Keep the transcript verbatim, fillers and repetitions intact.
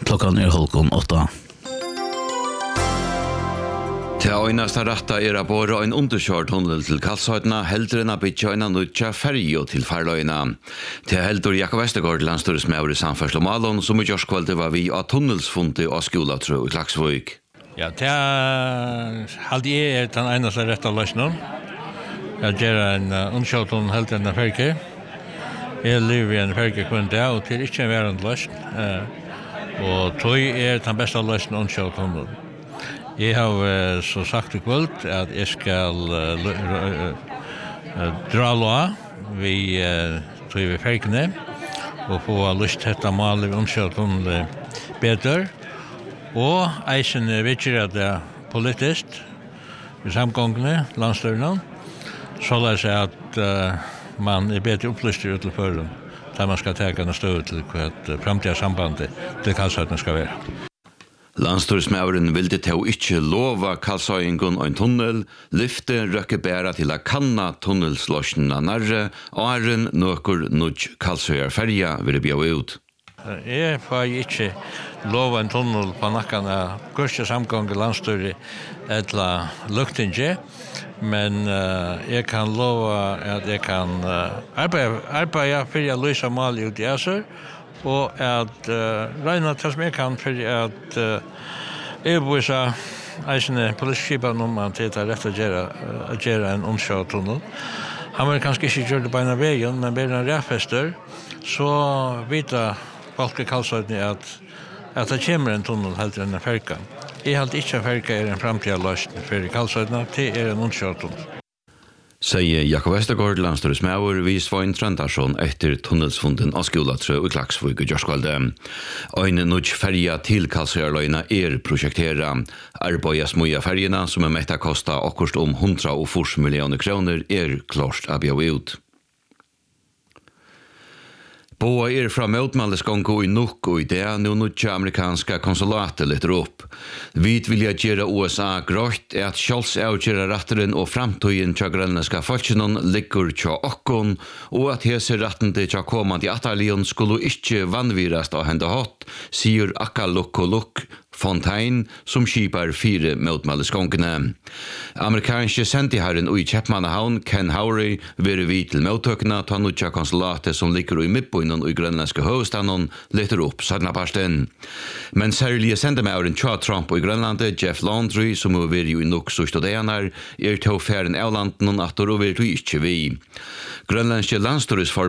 Klockan är halv åtta. Til øyneste retta er å bore en underkjørt tunnel til Kalsøytna, heldur enn å bytja en nødja ferjo til Farløyna. Til heldur Jakob Vestergaard, landstyresmaður i samferdsel om Malon, som i gjørskvalde var vi av tunnelsfundet og skolatrø i Klaksvøk. Ja, det er halde jeg er den eneste retta løsningen. Jeg gjør en underkjørt tunnel heldur enn ferge. Jeg lever i en ferge kun det, og til ikke en verand løsning. Og tog er den beste løsningen underkjørt tunnel. Jeg har så sagt i kvöld at jeg skal uh, uh, uh, dra loa vi uh, tog vi fergene og få lyst til dette malet vi omkjørt om det bedre. Og eisen vidtjer at det er politisk i samgångene, landstyrene, så la seg at uh, man er bedre opplyster ut til føren der man skal ta en støv til hva fremtida sambandet til Kalsøytna skal være. Landstyresmauren vilde til ikke lova Kalsøyngun og en tunnel, lyfte røkke bæra til å kanna tunnelslåsjene nærre, og er en nøkker nødj Kalsøyarferja vil bjå ut. Jeg får ikke lova en tunnel på nakkan av kurset samgang i landstyre etla luktinge, men uh, jeg kan lova at jeg kan uh, arbeide, arbeide for å løse mal ut i Asur, og at uh, regna til som jeg kan for at uh, jeg bevisa eisene politiskipen om at det er rett å gjøre, uh, gjøre en omkjørt tunnel. Han vil kanskje ikke gjøre det på en av veien, men bare en ræfester, så vita folk i Kalsøytni at, at det kommer en tunnel helt enn en ferka. Jeg halte ikke at ferka er en fremtida løsning for Kalsøytni, det er en omkjørt tunnel. Sier Jakob Vestergaard, landstyresmaður vi Svein Trandarsson etter tunnelsfunden av skolatrø i Klaksvøk og Gjørskvalde. Ein nødj ferja til Kalsøyarløyna er prosjektera. Arbeidas mye ferjena, som er metta kosta akkurat om hundra og fyrre millioner kroner, er klart å bjå ut. Båa er fra møtmaldeskongo i Nuuk og i det nu nødja amerikanska konsulatet lytter opp. Vi vilja gjøre U S A grått er at sjálfs avgjøre ratteren og framtøyen tja grønneska folkenon ligger tja okkon, og at hese ratten til tja komand i Atalion skulle ikkje vannvirast av hende hot, sier Akka Lukko Lukk Fontaine, som skipar fire møtmaldeskongene. Amerikanske sendiherren i Kjeppmannahavn, Ken Howry, vil vi til møttøkene ta nødja konsulatet som ligger i midtbøynen og i grønlandske høvestaden, letter opp sadnaparsten. Men særlige sendemauren Tja Trump i Grønlandet, Jeff Laundry, som er vir i nok sørstådeaner, er til færen av landen at det er ikke vi. Grønlandske landstyresfor